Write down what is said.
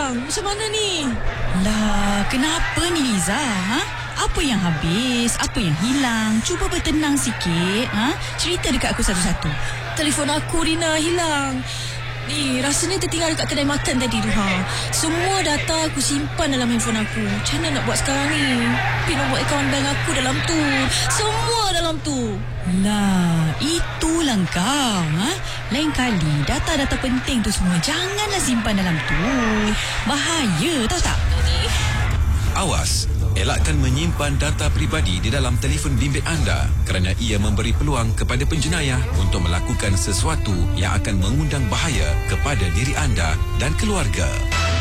hilang. Macam mana ni? Lah, kenapa ni Liza? Apa yang habis? Apa yang hilang? Cuba bertenang sikit. Cerita dekat aku satu-satu. Telefon aku, Rina, hilang. Ni, rasanya tertinggal dekat kedai makan tadi tu. Semua data aku simpan dalam handphone aku. Macam mana nak buat sekarang ni? Pin nombor akaun bank aku dalam tu. Semua dalam tu. Lah, itulah kau. Lain kali data-data penting tu semua janganlah simpan dalam tu. Bahaya, tahu tak? Awas, elakkan menyimpan data peribadi di dalam telefon bimbit anda kerana ia memberi peluang kepada penjenayah untuk melakukan sesuatu yang akan mengundang bahaya kepada diri anda dan keluarga.